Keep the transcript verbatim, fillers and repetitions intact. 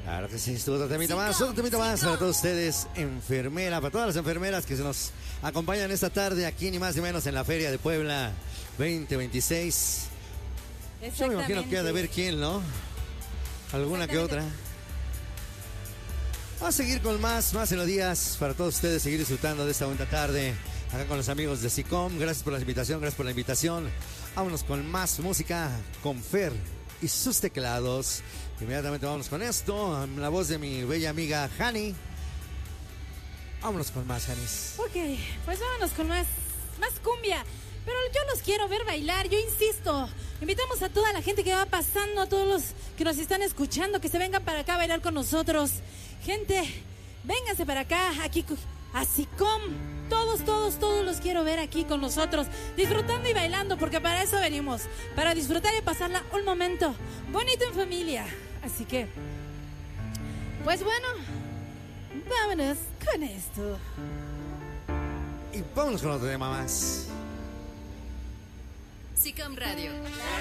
Claro que sí, estuvo otro temita más, otro temita más para todos ustedes, enfermera, para todas las enfermeras que se nos acompañan esta tarde aquí ni más ni menos en la Feria de Puebla veinte veintiséis. Yo me imagino que ha de haber quién, ¿no? Alguna que otra. Vamos a seguir con más, más melodías para todos ustedes, seguir disfrutando de esta bonita tarde acá con los amigos de SICOM. Gracias por la invitación, gracias por la invitación. Vámonos con más música con Fer y sus teclados. Inmediatamente vámonos con esto, la voz de mi bella amiga Hani. Vámonos con más, Hanis. Ok, pues vámonos con más, más cumbia. Pero yo los quiero ver bailar, yo insisto. Invitamos a toda la gente que va pasando, a todos los que nos están escuchando, que se vengan para acá a bailar con nosotros. Gente, vénganse para acá, aquí a SICOM. Todos, todos, todos los quiero ver aquí con nosotros, disfrutando y bailando, porque para eso venimos, para disfrutar y pasarla un momento bonito en familia. Así que, pues bueno, vámonos con esto. Y vámonos con otro tema más. SICOM Radio.